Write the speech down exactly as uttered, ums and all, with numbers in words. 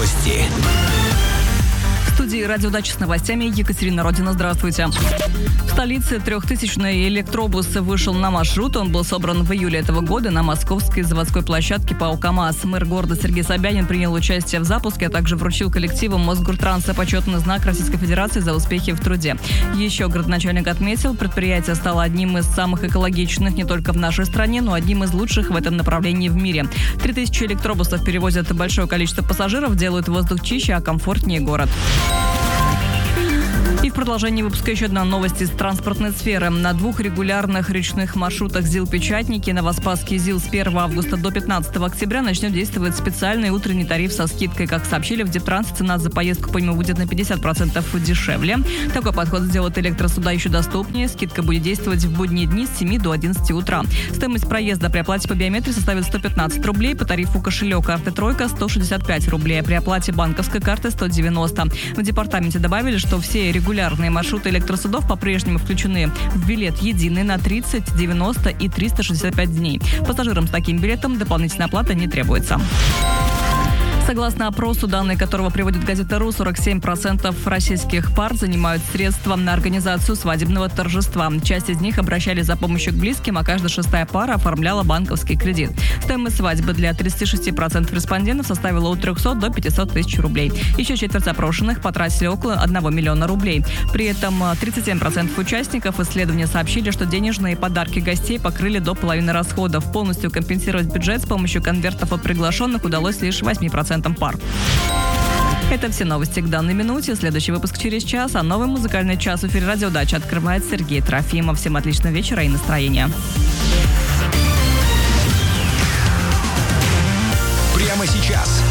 Новости. В студии «Радио Дача» с новостями Екатерина Родина. Здравствуйте. В столице трехтысячный электробус вышел на маршрут. Он был собран в июле этого года на московской заводской площадке ПАО «КамАЗ». Мэр города Сергей Собянин принял участие в запуске, а также вручил коллективам Мосгортранса почетный знак Российской Федерации за успехи в труде. Еще городоначальник отметил, предприятие стало одним из самых экологичных не только в нашей стране, но одним из лучших в этом направлении в мире. Три тысячи электробусов перевозят большое количество пассажиров, делают воздух чище, а комфортнее город. И в продолжении выпуска еще одна новость из транспортной сферы. На двух регулярных речных маршрутах ЗИЛ-Печатники Новоспасский ЗИЛ с первого августа до пятнадцатого октября начнет действовать специальный утренний тариф со скидкой. Как сообщили в Дептрансе, цена за поездку по нему будет на пятьдесят процентов дешевле. Такой подход сделает электросуда еще доступнее. Скидка будет действовать в будние дни с семи до одиннадцати утра. Стоимость проезда при оплате по биометрии составит сто пятнадцать рублей, по тарифу кошелек карты «Тройка» сто шестьдесят пять рублей, а при оплате банковской карты сто девяносто. В департаменте добавили, что все регулярные маршруты электросудов по-прежнему включены в билет единый на тридцать, девяносто и триста шестьдесят пять дней. Пассажирам с таким билетом дополнительная оплата не требуется. Согласно опросу, данные которого приводит газета РУ, сорок семь процентов российских пар занимают средства на организацию свадебного торжества. Часть из них обращались за помощью к близким, а каждая шестая пара оформляла банковский кредит. Стоимость свадьбы для тридцати шести процентов респондентов составила от трехсот до пятисот тысяч рублей. Еще четверть опрошенных потратили около одного миллиона рублей. При этом тридцать семь процентов участников исследования сообщили, что денежные подарки гостей покрыли до половины расходов. Полностью компенсировать бюджет с помощью конвертов от приглашенных удалось лишь восьми процентам пар. Это все новости к данной минуте. Следующий выпуск через час, а новый музыкальный час в эфире «Радио Дача» открывает Сергей Трофимов. Всем отличного вечера и настроения. Прямо сейчас